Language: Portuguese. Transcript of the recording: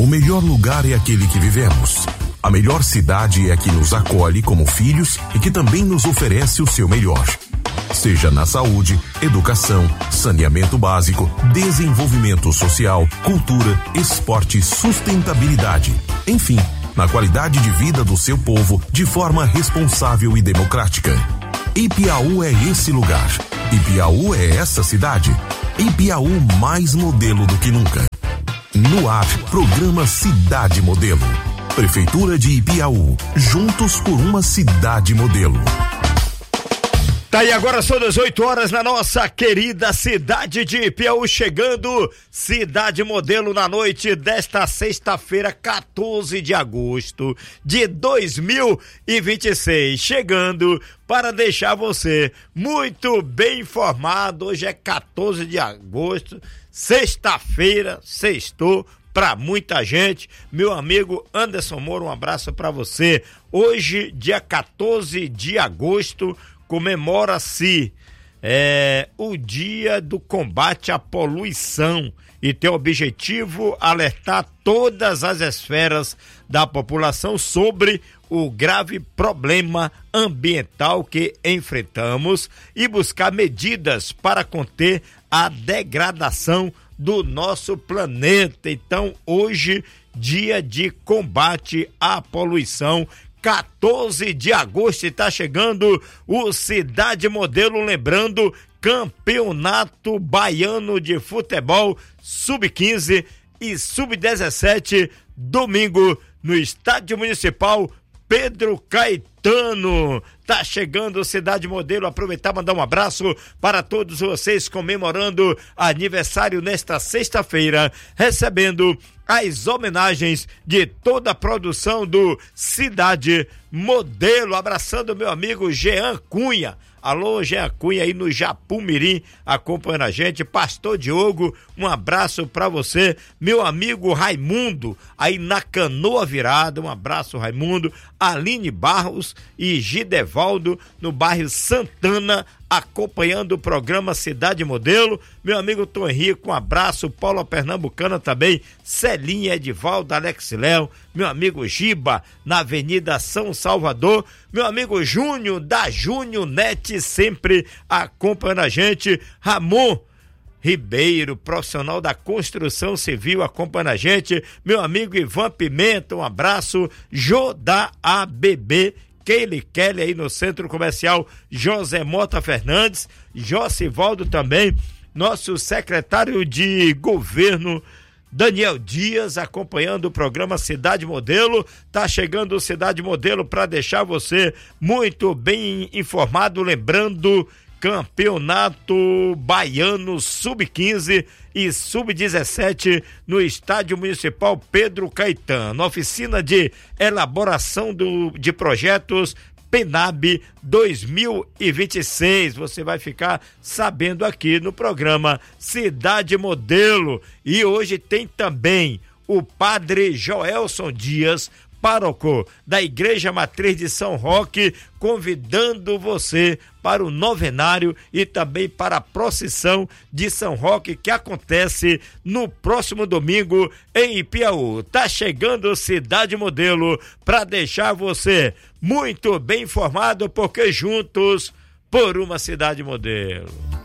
O melhor lugar é aquele que vivemos. A melhor cidade é a que nos acolhe como filhos e que também nos oferece o seu melhor. Seja na saúde, educação, saneamento básico, desenvolvimento social, cultura, esporte, sustentabilidade. Enfim, na qualidade de vida do seu povo de forma responsável e democrática. Ipiaú é esse lugar. Ipiaú é essa cidade. Ipiaú mais modelo do que nunca. No ar, programa Cidade Modelo. Prefeitura de Ipiaú, juntos por uma cidade modelo. Tá aí, agora são 18 horas na nossa querida cidade de Ipiaú, chegando Cidade Modelo na noite desta sexta-feira, 14 de agosto de 2026, chegando para deixar você muito bem informado. Hoje é 14 de agosto, sexta-feira, sextou para muita gente. Meu amigo Anderson Moura, um abraço para você. Hoje, dia 14 de agosto, comemora-se o dia do combate à poluição e tem o objetivo alertar todas as esferas da população sobre o grave problema ambiental que enfrentamos e buscar medidas para conter a degradação do nosso planeta. Então, hoje, dia de combate à poluição, 14 de agosto, está chegando o Cidade Modelo, lembrando, Campeonato Baiano de Futebol Sub-15 e Sub-17, domingo, no Estádio Municipal Pedro Caetano. Tá chegando o Cidade Modelo, aproveitar e mandar um abraço para todos vocês comemorando aniversário nesta sexta-feira, recebendo as homenagens de toda a produção do Cidade Modelo, abraçando meu amigo Jean Cunha. Alô, Jean Cunha aí no Japumirim, acompanhando a gente. Pastor Diogo, um abraço pra você. Meu amigo Raimundo, aí na Canoa Virada, um abraço, Raimundo. Aline Barros e Gidevaldo, no bairro Santana, acompanhando o programa Cidade Modelo. Meu amigo Tom Henrique, um abraço. Paula Pernambucana também. Celinha, Edivaldo, Alex Léo. Meu amigo Giba, na Avenida São Salvador. Meu amigo Júnior, da Júnior Net, sempre acompanhando a gente. Ramon Ribeiro, profissional da construção civil, acompanha a gente. Meu amigo Ivan Pimenta, um abraço. Jô da ABB, Kelly aí no Centro Comercial José Mota Fernandes. Josivaldo também, nosso secretário de governo Daniel Dias, acompanhando o programa Cidade Modelo. Tá chegando o Cidade Modelo para deixar você muito bem informado, lembrando, Campeonato Baiano Sub-15 e Sub-17 no Estádio Municipal Pedro Caetano. Oficina de elaboração de projetos PENAB 2026. Você vai ficar sabendo aqui no programa Cidade Modelo. E hoje tem também o padre Joelson Dias, pároco da Igreja Matriz de São Roque, convidando você para o novenário e também para a procissão de São Roque, que acontece no próximo domingo em Ipiaú. Tá chegando Cidade Modelo para deixar você muito bem informado, porque juntos por uma cidade modelo.